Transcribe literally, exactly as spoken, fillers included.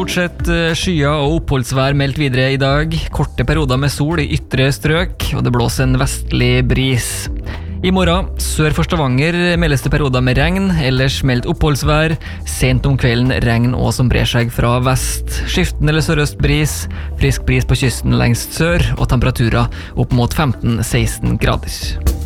Stort sett skyer og oppholdsvær meldt videre i dag. Korte perioder med sol i ytre strøk, og det blåser en vestlig bris. I morgen, sør for Stavanger, meldes det perioder med regn, ellers meldt oppholdsvær. Sent om kvelden regn og som brer seg fra vest. Skiften eller sørøst bris, frisk bris på kysten lengst sør, og temperaturer opp mot femten til seksten grader.